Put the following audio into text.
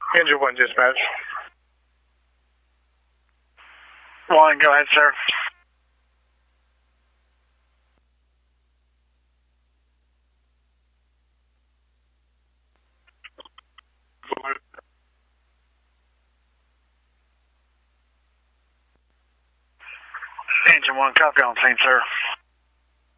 Engine 1 dispatch. 1, go ahead, sir. Engine 1, copy on scene, sir.